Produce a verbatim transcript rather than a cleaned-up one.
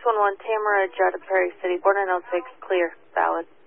one one, Tamara, Jetta, Perry City, border L six, clear, valid.